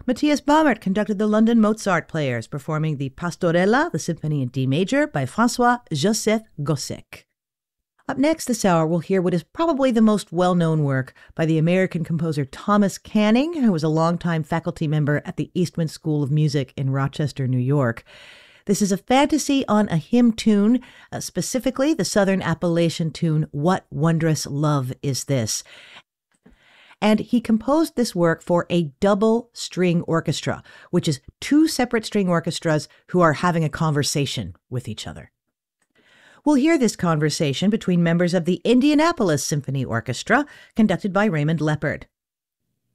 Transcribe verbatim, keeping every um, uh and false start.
Matthias Baumert conducted the London Mozart Players, performing the Pastorella, the Symphony in D major, by François-Joseph Gossec. Up next this hour, we'll hear what is probably the most well-known work by the American composer Thomas Canning, who was a longtime faculty member at the Eastman School of Music in Rochester, New York. This is a fantasy on a hymn tune, uh, specifically the Southern Appalachian tune, What Wondrous Love Is This? And he composed this work for a double string orchestra, which is two separate string orchestras who are having a conversation with each other. We'll hear this conversation between members of the Indianapolis Symphony Orchestra, conducted by Raymond Leppard.